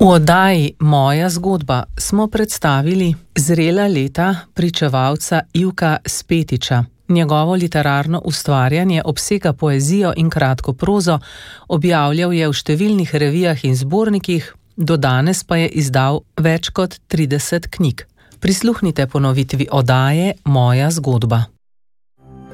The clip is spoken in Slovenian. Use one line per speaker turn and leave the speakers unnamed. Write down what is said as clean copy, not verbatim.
V oddaji Moja zgodba smo predstavili zrela leta pričevalca Ivka Spetiča. Njegovo literarno ustvarjanje obsega poezijo in kratko prozo, objavljal je v številnih revijah in zbornikih, do danes pa je izdal več kot 30 knjig. Prisluhnite ponovitvi oddaje Moja zgodba.